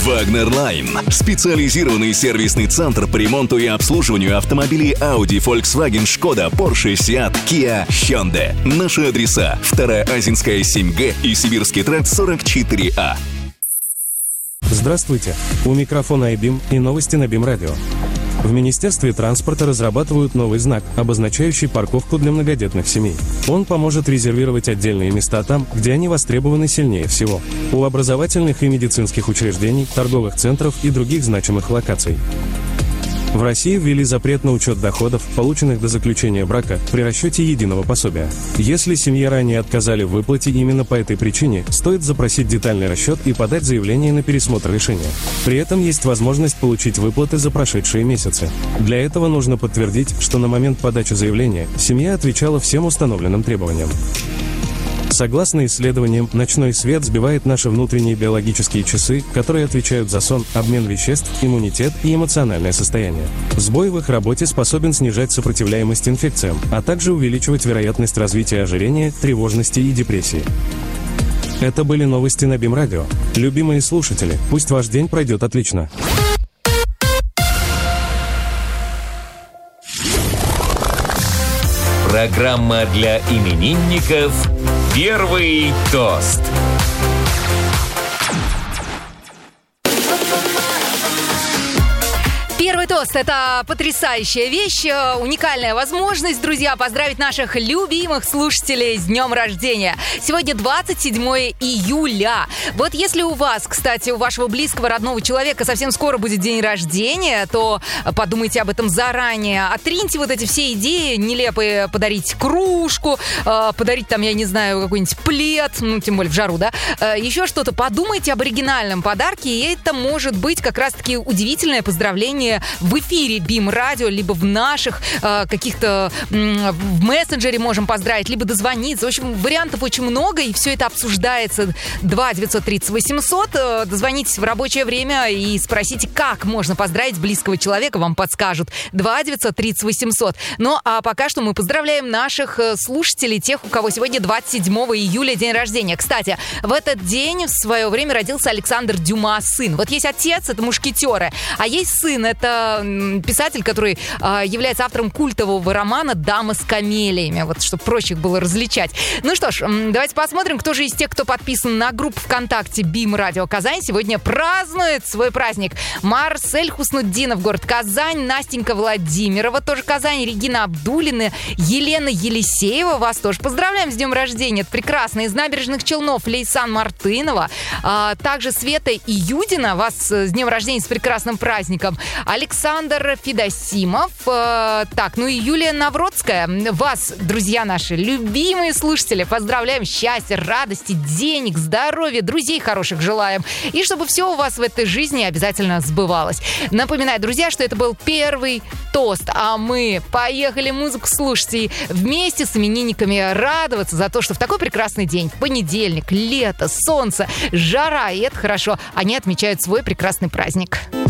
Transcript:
Wagner Line – специализированный сервисный центр по ремонту и обслуживанию автомобилей Audi, Volkswagen, Skoda, Porsche, Seat, Kia, Hyundai. Наши адреса: 2-я Азинская 7Г и Сибирский тракт 44А. Здравствуйте! У микрофона iBeam и новости на БИМ Радио. В Министерстве транспорта разрабатывают новый знак, обозначающий парковку для многодетных семей. Он поможет резервировать отдельные места там, где они востребованы сильнее всего. У образовательных и медицинских учреждений, торговых центров и других значимых локаций. В России ввели запрет на учет доходов, полученных до заключения брака, при расчете единого пособия. Если семье ранее отказали в выплате именно по этой причине, стоит запросить детальный расчет и подать заявление на пересмотр решения. При этом есть возможность получить выплаты за прошедшие месяцы. Для этого нужно подтвердить, что на момент подачи заявления семья отвечала всем установленным требованиям. Согласно исследованиям, ночной свет сбивает наши внутренние биологические часы, которые отвечают за сон, обмен веществ, иммунитет и эмоциональное состояние. Сбой в их работе способен снижать сопротивляемость инфекциям, а также увеличивать вероятность развития ожирения, тревожности и депрессии. Это были новости на БИМ Радио. Любимые слушатели, пусть ваш день пройдет отлично. Программа для именинников «Первый тост». Первый тост – это потрясающая вещь, уникальная возможность, друзья, поздравить наших любимых слушателей с днем рождения. Сегодня 27 июля. Вот если у вас, кстати, у вашего близкого, родного человека совсем скоро будет день рождения, то подумайте об этом заранее. Отриньте вот эти все идеи нелепые: подарить кружку, подарить там, я не знаю, какой-нибудь плед, ну, тем более в жару, да, еще что-то. Подумайте об оригинальном подарке, и это может быть как раз-таки удивительное поздравление в эфире БИМ Радио, либо в наших каких-то в мессенджере можем поздравить, либо дозвониться. В общем, вариантов очень много, и все это обсуждается. 2-930-800. Дозвонитесь в рабочее время и спросите, как можно поздравить близкого человека, вам подскажут. 2-930-800. Ну, а пока что мы поздравляем наших слушателей, тех, у кого сегодня 27 июля день рождения. Кстати, в этот день в свое время родился Александр Дюма, сын. Вот есть отец, это мушкетеры, а есть сын, это писатель, который является автором культового романа «Дама с камелиями». Вот, чтобы проще их было различать. Ну что ж, давайте посмотрим, кто же из тех, кто подписан на группу ВКонтакте БИМ Радио Казань, сегодня празднует свой праздник. Марсель Хуснутдинов, город Казань, Настенька Владимирова, тоже Казань, Регина Абдулина, Елена Елисеева. Вас тоже поздравляем с днем рождения. Это прекрасно. Из Набережных Челнов Лейсан Мартынова. Также Света Июдина. Вас с днем рождения, с прекрасным праздником. Александр Федосимов. Так, ну и Юлия Навродская. Вас, друзья наши, любимые слушатели, поздравляем. Счастья, радости, денег, здоровья, друзей хороших желаем. И чтобы все у вас в этой жизни обязательно сбывалось. Напоминаю, друзья, что это был первый тост. А мы поехали музыку слушать и вместе с именинниками радоваться за то, что в такой прекрасный день, понедельник, лето, солнце, жара, и это хорошо, они отмечают свой прекрасный праздник.